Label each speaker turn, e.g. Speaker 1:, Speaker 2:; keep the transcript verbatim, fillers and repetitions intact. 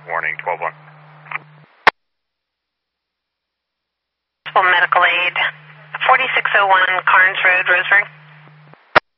Speaker 1: warning, twelve one.
Speaker 2: Medical aid, forty-six oh one Carnes Road, Roseburg.